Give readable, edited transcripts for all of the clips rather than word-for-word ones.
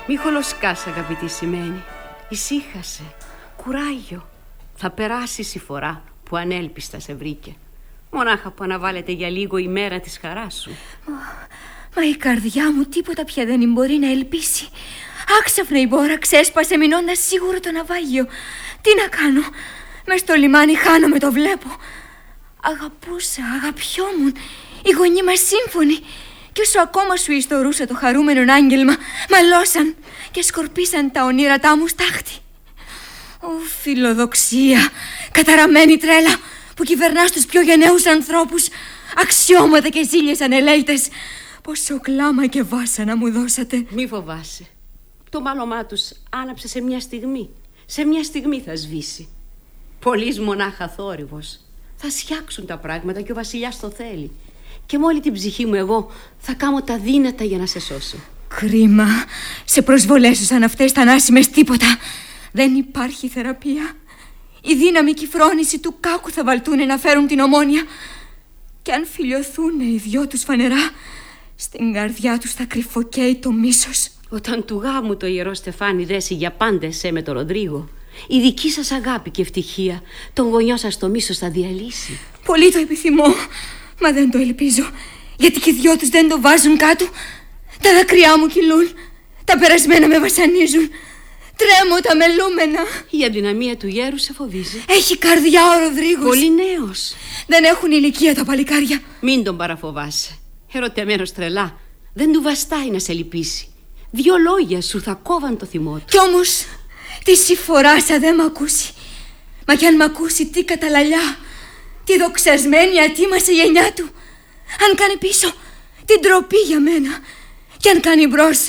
Μη χολοσκάς, αγαπητή σημαίνει. Ησύχασε. Κουράγιο. Θα περάσει η φορά που ανέλπιστα σε βρήκε. Μονάχα που αναβάλλεται για λίγο η μέρα της χαράς σου. Μα η καρδιά μου τίποτα πια δεν μπορεί να ελπίσει. Άξαφνα η μπόρα ξέσπασε μηνώντας σίγουρο το ναυάγιο. Τι να κάνω? Μες στο λιμάνι χάνομαι, το βλέπω. Αγαπούσα, αγαπιόμουν. Οι γονείς μας σύμφωνοι. Κι όσο ακόμα σου ιστορούσα το χαρούμενο άγγελμα, μαλώσαν και σκορπίσαν τα ονείρατά μου στάχτη. Φιλοδοξία, καταραμένη τρέλα που κυβερνά στους πιο γενναίους ανθρώπους. Αξιώματα και ζήλιες ανελαίτες. Πόσο κλάμα και βάσανα μου δώσατε. Μη φοβάσαι. Το μάλωμά τους άναψε σε μια στιγμή. Σε μια στιγμή θα σβήσει. Πολύς μονάχα θόρυβος. Θα σιάξουν τα πράγματα και ο βασιλιάς το θέλει. Και με όλη την ψυχή μου εγώ θα κάνω τα δύνατα για να σε σώσω. Κρίμα. Σε προσβολές σου σαν αυτές θανάσιμες τίποτα. Δεν υπάρχει θεραπεία. Η δύναμη και η φρόνηση του κάκου θα βαλτούνε να φέρουν την ομόνοια. Και αν φιλιωθούν οι δυο τους φανερά, στην καρδιά τους θα κρυφοκαίει το μίσος. Όταν του γάμου το ιερό στεφάνι δέσει για πάντα εσέ με τον Ροντρίγο, η δική σας αγάπη και ευτυχία τον γονιό σας το μίσος θα διαλύσει. Πολύ το επιθυμώ, μα δεν το ελπίζω. Γιατί και οι δυο τους δεν το βάζουν κάτω. Τα δάκρυά μου κυλούν. Τα περασμένα με βασανίζουν. Τρέμω τα μελούμενα. Η αδυναμία του γέρου σε φοβίζει. Έχει καρδιά ο Ροδρίγος. Πολύ νέος. Δεν έχουν ηλικία τα παλικάρια. Μην τον παραφοβάσαι. Ερωτεμένος τρελά. Δεν του βαστάει να σε λυπήσει. 2 λόγια σου θα κόβαν το θυμό του. Κι όμως τι συμφοράσα δεν μ' ακούσει. Μα κι αν μ' ακούσει, τι καταλαλιά. Τι δοξασμένη ατίμασε η γενιά του. Αν κάνει πίσω, την ντροπή για μένα. Κι αν κάνει μπρος,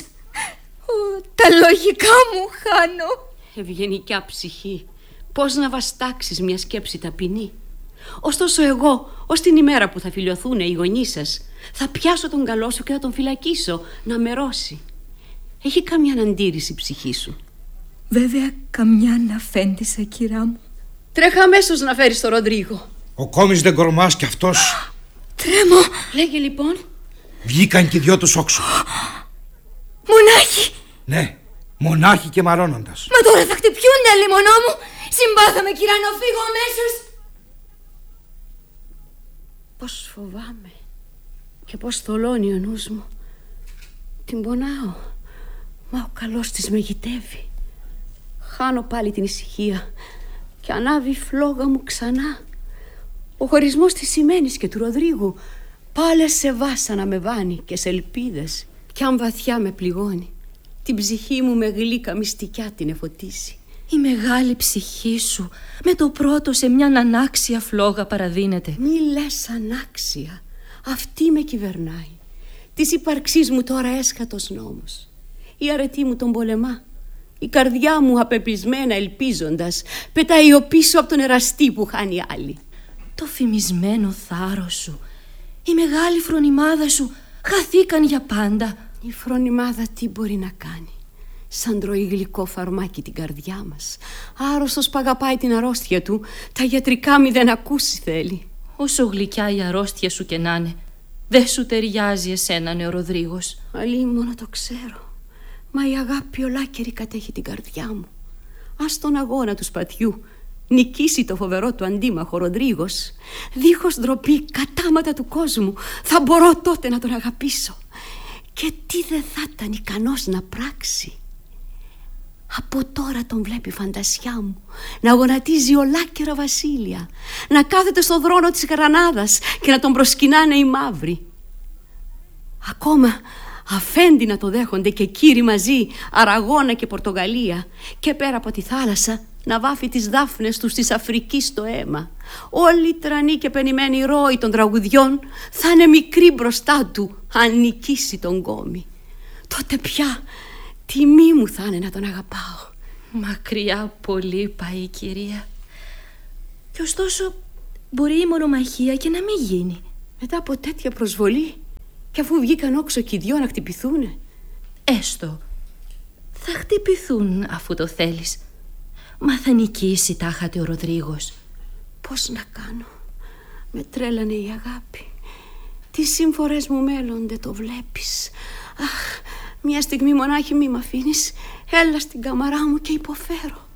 τα λογικά μου χάνω. Ευγενικιά ψυχή, πώς να βαστάξεις μια σκέψη ταπεινή. Ωστόσο εγώ, ως την ημέρα που θα φιλιωθούν οι γονείς σας, θα πιάσω τον καλό σου και θα τον φυλακίσω να μερώσει. Έχει καμιά αντίρρηση η ψυχή σου? Βέβαια καμιά να φέντησα, κυρά μου. Τρέχα αμέσως να φέρεις τον Ροντρίγο. Ο κόμις δεν κορμάς κι αυτός. Τρέμω. Λέγε λοιπόν. Βγήκαν και οι δυο τους όξω. Μονάχοι. Ναι, μονάχοι και μαρώνοντας. Μα τώρα θα χτυπιούνται, λιμονό μου. Συμπάθαμε, κυρά, να φύγω αμέσως. Πώς φοβάμαι και πώς θολώνει ο νους μου. Την πονάω, μα ο καλός της με γητεύει. Χάνω πάλι την ησυχία και ανάβει η φλόγα μου ξανά. Ο χωρισμός της Σημαίνης και του Ροδρίγου πάλι σε βάσανα με βάνει και σε ελπίδες. Κι αν βαθιά με πληγώνει, την ψυχή μου με γλύκα μυστικιά την εφωτίσει. Η μεγάλη ψυχή σου με το πρώτο σε μια ανάξια φλόγα παραδίνεται. Μη λες ανάξια, αυτή με κυβερνάει. Της ύπαρξής μου τώρα έσχατος νόμος. Η αρετή μου τον πολεμά. Η καρδιά μου απεπισμένα ελπίζοντας πετάει ο πίσω από τον εραστή που χάνει άλλη. Το φημισμένο θάρρος σου, η μεγάλη φρονιμάδα σου χαθήκαν για πάντα. Η φρονιμάδα τι μπορεί να κάνει? Σαν τρώει γλυκό φαρμάκι την καρδιά μας. Άρρωστος που αγαπάει την αρρώστια του, τα γιατρικά μη δεν ακούσει θέλει. Όσο γλυκιά η αρρώστια σου και να είναι, δεν σου ταιριάζει εσένα, ο Ροδρίγος. Αλλή μόνο το ξέρω. Μα η αγάπη ολάκερη κατέχει την καρδιά μου. Ας τον αγώνα του σπατιού νικήσει το φοβερό του αντίμαχο Ροντρίγος, δίχως ντροπή κατάματα του κόσμου, θα μπορώ τότε να τον αγαπήσω. Και τι δεν θα ήταν ικανός να πράξει. Από τώρα τον βλέπει η φαντασιά μου να γονατίζει ολάκερα βασίλεια, να κάθεται στο δρόνο της Γρανάδας και να τον προσκυνάνε οι μαύροι. Ακόμα αφέντη να το δέχονται και κύριοι μαζί, Αραγώνα και Πορτογαλία, και πέρα από τη θάλασσα να βάφει τις δάφνες τους της Αφρικής στο αίμα. Όλοι οι τρανοί και πενημένοι ρόοι των τραγουδιών θα είναι μικροί μπροστά του αν νικήσει τον κόμι. Τότε πια τιμή μου θα είναι να τον αγαπάω. Μακριά πολύ πάει η κυρία. Και ωστόσο μπορεί η μονομαχία και να μην γίνει. Μετά από τέτοια προσβολή, και αφού βγήκαν όξω και οι δυο να χτυπηθούνε. Έστω, θα χτυπηθούν αφού το θέλεις. Μα θα νικήσει τάχατε ο Ροδρίγος. Πώς να κάνω? Με τρέλανε η αγάπη. Τι σύμφορες μου μέλλονται, το βλέπεις. Αχ, Μια στιγμή μονάχη μη μ' αφήνεις. Έλα στην καμαρά μου και υποφέρω.